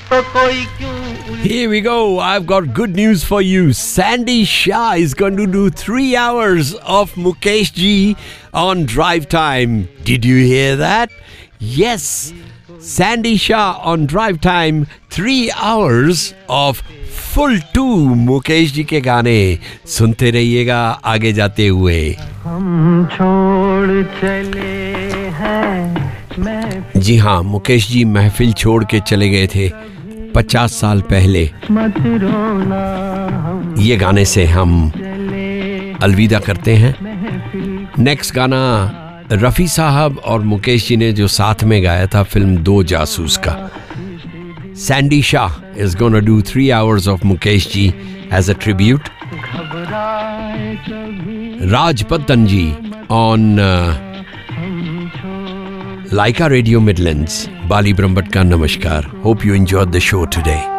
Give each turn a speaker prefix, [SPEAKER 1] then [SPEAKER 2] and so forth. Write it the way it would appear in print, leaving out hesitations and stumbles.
[SPEAKER 1] तो कोई क्यों.
[SPEAKER 2] Here we go. I've got good news for you. Sandy Shah is going to do 3 hours of Mukesh Ji on Drive Time. Did you hear that? Yes. Sandy Shah on Drive Time. 3 hours of full 2 Mukesh ji के गाने सुनते रहिएगा आगे जाते हुए.
[SPEAKER 1] हम छोड़ चले हैं.
[SPEAKER 2] जी हाँ, मुकेश जी महफिल छोड़ के चले गए थे 50 साल पहले. ये गाने से हम अलविदा करते हैं. नेक्स्ट गाना रफ़ी साहब और मुकेश जी ने जो साथ में गाया था फिल्म दो जासूस का. Sandy Shah is gonna do 3 hours of Mukesh ji as a tribute. Raj Pattanji on Laika Radio Midlands. Bali Brahmbhatt ka namaskar. Hope you enjoyed the show today.